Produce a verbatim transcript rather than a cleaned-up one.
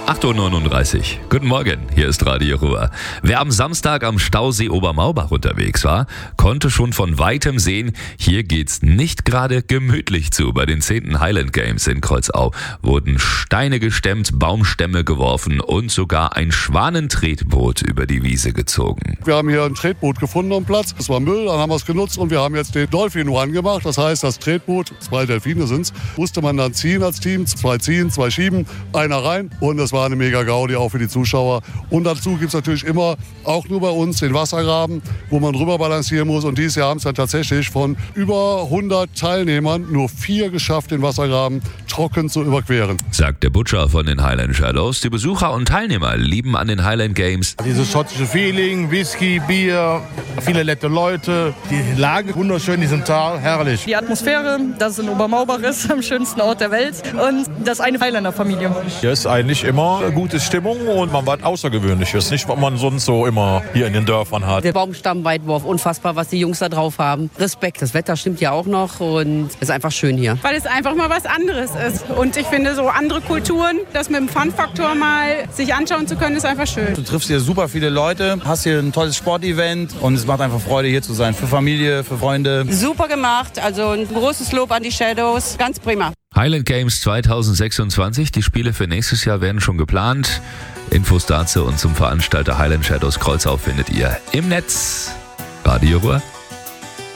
acht Uhr neununddreißig. Guten Morgen, hier ist Radio Ruhr. Wer am Samstag am Stausee Obermaubach unterwegs war, konnte schon von Weitem sehen, hier geht's nicht gerade gemütlich zu. Bei den zehnten Highland Games in Kreuzau wurden Steine gestemmt, Baumstämme geworfen und sogar ein Schwanentretboot über die Wiese gezogen. Wir haben hier ein Tretboot gefunden am Platz. Das war Müll, dann haben wir es genutzt und wir haben jetzt den Dolphin Run gemacht. Das heißt, das Tretboot, zwei Delfine sind's, musste man dann ziehen als Team. Zwei ziehen, zwei schieben, einer rein und das war eine mega Gaudi auch für die Zuschauer. Und dazu gibt es natürlich immer, auch nur bei uns, den Wassergraben, wo man drüber balancieren muss. Und dieses Jahr haben es dann tatsächlich von über hundert Teilnehmern nur vier geschafft, den Wassergraben trocken zu überqueren. Sagt der Butcher von den Highland Shadows. Die Besucher und Teilnehmer lieben an den Highland Games dieses schottische Feeling, Whisky, Bier, viele nette Leute. Die Lage wunderschön in diesem Tal, herrlich. Die Atmosphäre, dass es in Obermaubach ist, am schönsten Ort der Welt. Und das eine Highlander-Familie. Hier ist eigentlich immer eine gute Stimmung und man was Außergewöhnliches. Nicht, was man sonst so immer hier in den Dörfern hat. Der Baumstammweitwurf, unfassbar, was die Jungs da drauf haben. Respekt, das Wetter stimmt ja auch noch und es ist einfach schön hier. Weil es einfach mal was anderes ist. Und ich finde, so andere Kulturen, das mit dem Fun-Faktor mal sich anschauen zu können, ist einfach schön. Du triffst hier super viele Leute, hast hier ein tolles Sportevent und es macht einfach Freude, hier zu sein. Für Familie, für Freunde. Super gemacht, also ein großes Lob an die Shadows, ganz prima. Highland Games zwanzig sechsundzwanzig, die Spiele für nächstes Jahr werden schon geplant. Infos dazu und zum Veranstalter Highland Shadows Kreuzau findet ihr im Netz. Radio Ruhr.